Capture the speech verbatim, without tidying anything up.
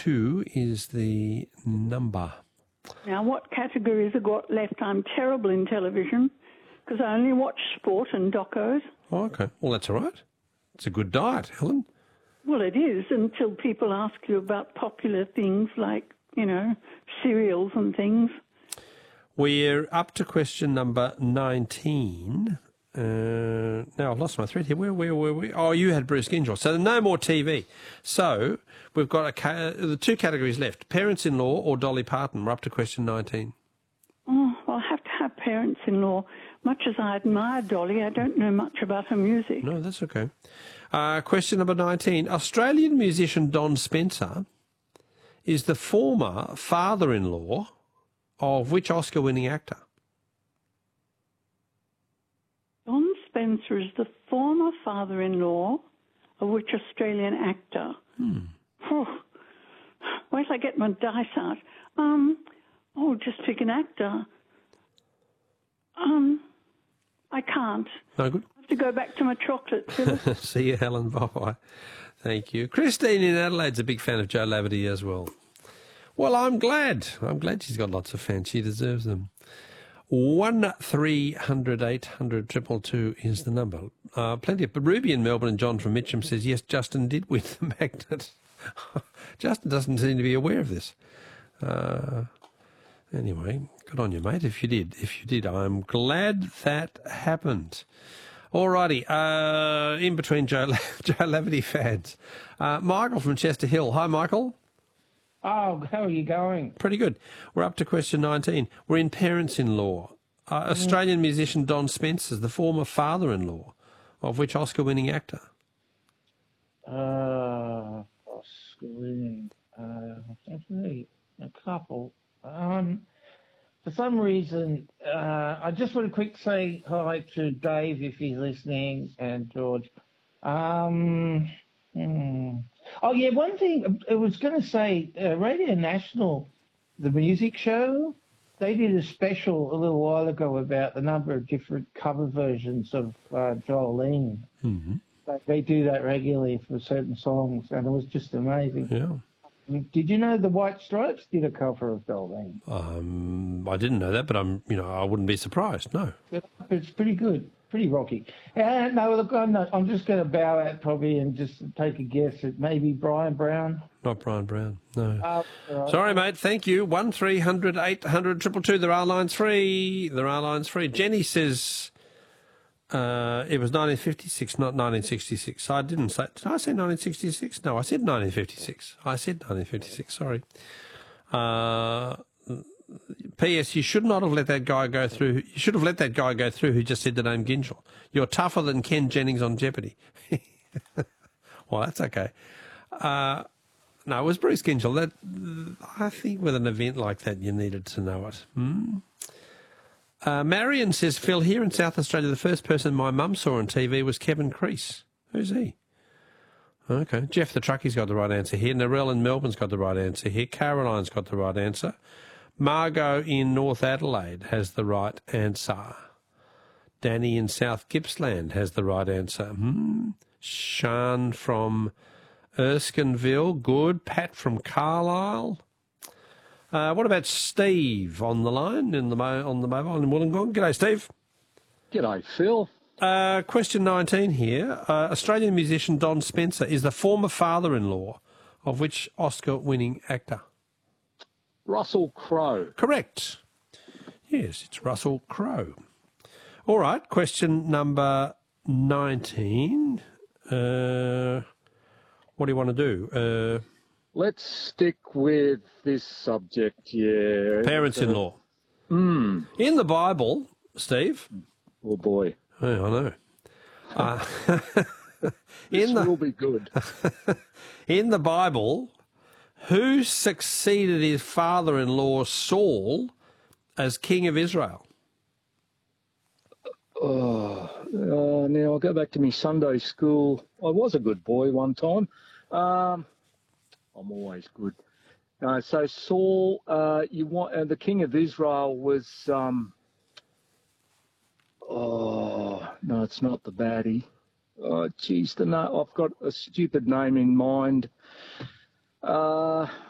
two is the number. Now, what categories have got left? I'm terrible in television because I only watch sport and docos. Oh, okay. Well, that's all right. It's a good diet, Helen. Well, it is until people ask you about popular things like, you know, cereals and things. We're up to question number nineteen. Uh, now, I've lost my thread here. Where, where were we? Oh, you had Bruce Gingell. So no more T V. So we've got a ca- the two categories left, parents-in-law or Dolly Parton. We're up to question nineteen. Oh, well, I have to have parents-in-law. Much as I admire Dolly, I don't know much about her music. No, that's okay. Uh, question number nineteen. Australian musician Don Spencer is the former father-in-law of which Oscar-winning actor? Don Spencer is the former father-in-law of which Australian actor? Hmm. Oh, wait till I get my dice out. Um, oh, just pick an actor. Um, I can't. No good? I have to go back to my chocolate, Philip. See you, Helen. Bye-bye. Thank you. Christine in Adelaide's a big fan of Joe Laverty as well. Well, I'm glad. I'm glad she's got lots of fans. She deserves them. One three hundred eight hundred triple two is the number. Uh, plenty of. But Ruby in Melbourne and John from Mitcham says yes, Justin did win the magnet. Justin doesn't seem to be aware of this. Uh, anyway, good on you, mate. If you did, if you did, I'm glad that happened. Alrighty, uh, in between Joe Joe Laverty fans, uh, Michael from Chester Hill. Hi, Michael. Oh, how are you going? Pretty good. We're up to question nineteen. We're in parents-in-law. Uh, Australian musician Don Spencer is the former father-in-law of which Oscar-winning actor? Uh, Oscar-winning. Uh, actually, a couple. Um, for some reason, uh, I just want to quick say hi to Dave if he's listening and George. Um, hmm. Oh, yeah, one thing I was going to say, uh, Radio National, the music show, they did a special a little while ago about the number of different cover versions of uh, Jolene. Mm-hmm. They, they do that regularly for certain songs, and it was just amazing. Yeah. Did you know the White Stripes did a cover of Jolene? Um, I didn't know that, but I'm, you know, I wouldn't be surprised. No. It's pretty good. Pretty rocky. Uh, no, look, I'm, not, I'm just going to bow out probably and just take a guess at maybe Brian Brown. Not Brian Brown, no. Uh, right. Sorry, mate, thank you. one three hundred eight hundred two two two. There are lines free. There are lines free. Jenny says uh, it was nineteen fifty-six, not nineteen sixty-six. I didn't say... Did I say nineteen sixty-six? No, I said nineteen fifty-six. I said nineteen fifty-six, sorry. Uh... P S. You should not have let that guy go through. You should have let that guy go through who just said the name Gingell. You're tougher than Ken Jennings on Jeopardy. Well, that's okay. Uh, no, it was Bruce Gingell. That I think with an event like that, you needed to know it. Hmm? Uh, Marion says, Phil, here in South Australia, the first person my mum saw on T V was Kevin Crease. Who's he? Okay. Jeff the Truckie's got the right answer here. Narelle in Melbourne's got the right answer here. Caroline's got the right answer. Margot in North Adelaide has the right answer. Danny in South Gippsland has the right answer. Hmm. Sean from Erskineville, good. Pat from Carlisle. Uh, what about Steve on the line in the mo- on the mobile in Wollongong? G'day, Steve. G'day, Phil. Uh, question nineteen here. Uh, Australian musician Don Spencer is the former father-in-law of which Oscar-winning actor? Russell Crowe. Correct. Yes, it's Russell Crowe. All right, question number nineteen. Uh, what do you want to do? Uh, Let's stick with this subject here. Parents-in-law. Mm. In the Bible, Steve. Oh, boy. Oh, I know. Uh, this in the, will be good. In the Bible, who succeeded his father-in-law Saul as king of Israel? Oh, uh, now I'll go back to my Sunday school. I was a good boy one time. Um, I'm always good. Uh, so Saul, uh, you want uh, the king of Israel was. Um, oh no, it's not the baddie. Oh, geez, the no, I've got a stupid name in mind. Uh,